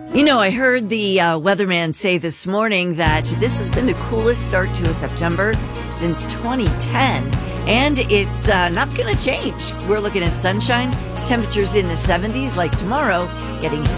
You know, I heard the weatherman say this morning that this has been the coolest start to a September since 2010, and it's not going to change. We're looking at sunshine, temperatures in the 70s like tomorrow, getting to